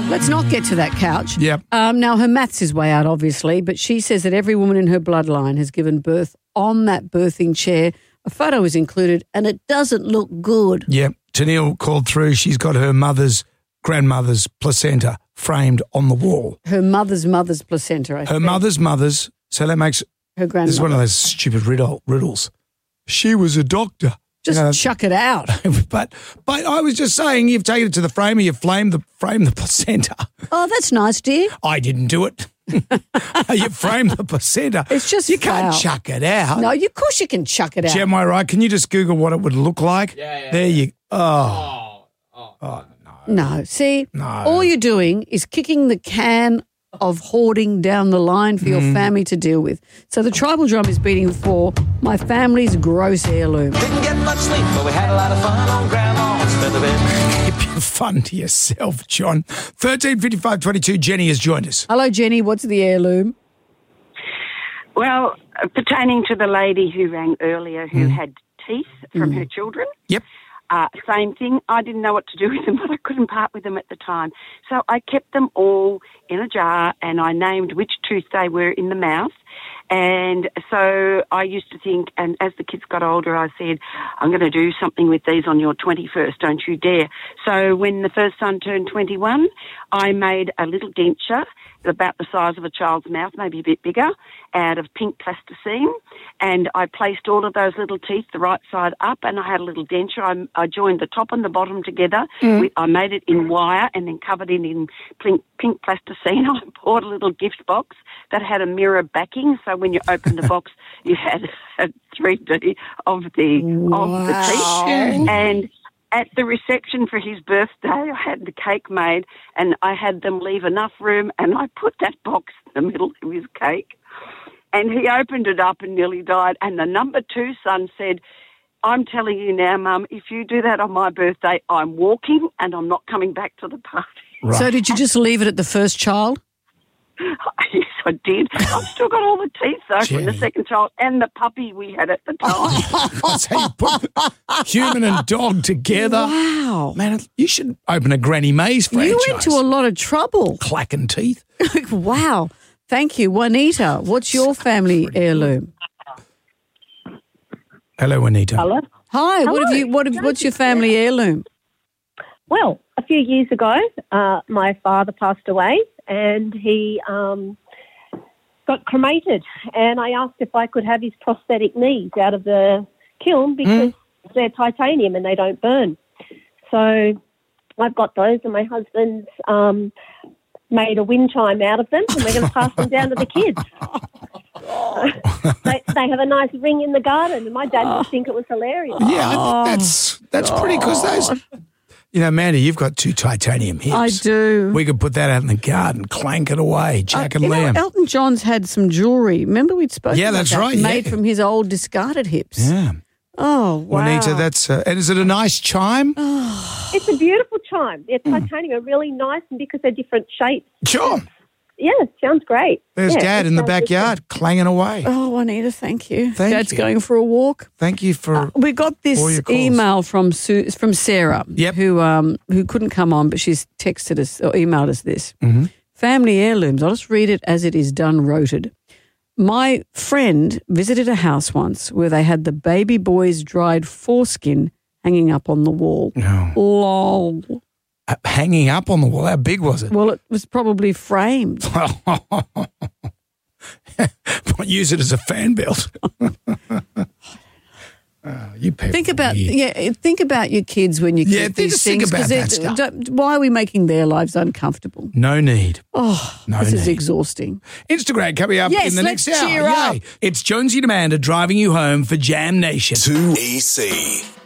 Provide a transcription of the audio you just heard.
Let's not get to that couch. Yep. Now, her maths is way out, obviously, but she says that every woman in her bloodline has given birth on that birthing chair. A photo is included, and it doesn't look good. Yep. Tennille called through. She's got her grandmother's placenta framed on the wall. Her mother's placenta, I think. Her mother's. So that makes... Her grandmother. This is one of those stupid riddles. She was a doctor. Just chuck it out. But I was just saying, you've taken it to the frame, or you've framed the placenta. Oh, that's nice, dear. I didn't do it. You framed the placenta. It's just you can't chuck it out. No, of course you can chuck it out. Am I right? Can you just Google what it would look like? Yeah. There you. No, see, No. all you're doing is kicking the can of hoarding down the line for your family to deal with. So the tribal drum is beating for my family's gross heirloom. Didn't get much sleep, but we had a lot of fun on Grandma's feather bed. Keep your fun to yourself, John. 135522. Jenny has joined us. Hello, Jenny. What's the heirloom? Well, pertaining to the lady who rang earlier who had teeth from her children. Yep. Same thing. I didn't know what to do with them, but I couldn't part with them at the time. So I kept them all in a jar and I named which tooth they were in the mouth. And so I used to think, and as the kids got older, I said, I'm going to do something with these on your 21st, don't you dare. So when the first son turned 21, I made a little denture about the size of a child's mouth, maybe a bit bigger, out of pink plasticine. And I placed all of those little teeth the right side up, and I had a little denture. I joined the top and the bottom together. I made it in wire and then covered it in pink plasticine. I bought a little gift box that had a mirror backing, so when you opened the box, you had a 3D of the teeth. And at the reception for his birthday, I had the cake made, and I had them leave enough room, and I put that box in the middle of his cake. And he opened it up and nearly died. And the number 2 son said, I'm telling you now, Mum, if you do that on my birthday, I'm walking and I'm not coming back to the party. Right. So did you just leave it at the first child? Yes, I did. I've still got all the teeth, though, from the second child and the puppy we had at the time. So you put human and dog together. Wow. Man, you should open a Granny Mays franchise. You went to a lot of trouble. Clacking teeth. Wow. Thank you. Juanita, what's your family heirloom? Hello, Juanita. Hello. Hi. What's your family heirloom? Well, a few years ago, my father passed away and he got cremated, and I asked if I could have his prosthetic knees out of the kiln because they're titanium and they don't burn. So I've got those, and my husband's made a wind chime out of them, and we're going to pass them down to the kids. They have a nice ring in the garden, and my dad would think it was hilarious. Yeah, that's pretty, because those... You know, Mandy, you've got 2 titanium hips. I do. We could put that out in the garden, clank it away, Jack and Lamb. Elton John's had some jewellery. Remember we'd spoken about that's that, right. made from his old discarded hips. Yeah. Oh, wow. Juanita, that's... and is it a nice chime? It's a beautiful chime. They're titanium, are really nice, and because they're different shapes. Sure. Yeah, it sounds great. There's Dad in the backyard clanging away. Oh, Juanita, thank you. Thank Dad's you. going for a walk. Thank you for... We got all this your calls. email from Sarah, who couldn't come on, but she's texted us or emailed us this. Family heirlooms. I'll just read it as it is done, roted. My friend visited a house once where they had the baby boy's dried foreskin hanging up on the wall. No. Lol. Hanging up on the wall. How big was it? Well, it was probably framed. Use it as a fan belt. You people Think about weird. think about your kids when you keep these just think things. about 'cause that stuff. why are we making their lives uncomfortable? No need. Oh, No this is need. exhausting. Instagram coming up Yes, in the let's next hour. cheer up. Yay. It's Jonesy and Amanda driving you home for Jam Nation. 2EC.